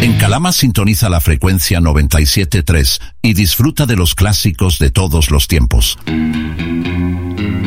En Calama sintoniza la frecuencia 97.3 y disfruta de los clásicos de todos los tiempos.